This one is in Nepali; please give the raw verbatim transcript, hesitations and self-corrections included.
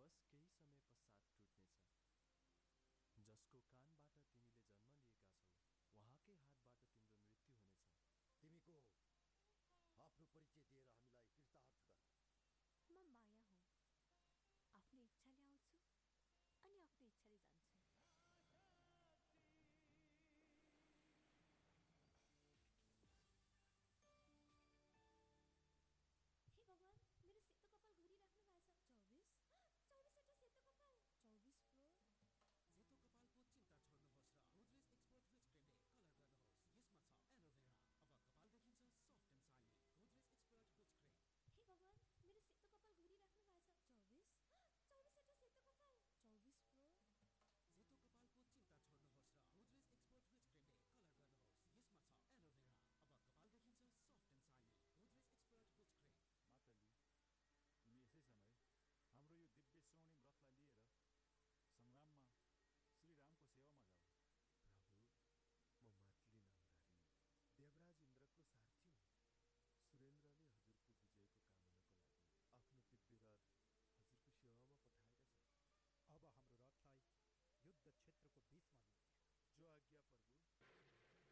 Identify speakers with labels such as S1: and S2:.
S1: बस केही समय पश्चात टुट्नेछ। जसको कानबाट तिमीले जन्म लिएका छौ उहाँकै हातबाट तिम्रो मृत्यु हुनेछ।
S2: तिमी को हो? आफ्नो परिचय दिएर हामीलाई कृतार्थ गर।
S3: म माया हुँ। आफ्नो इच्छाले आउँछु अनि आफ्नो इच्छाले जान्छु।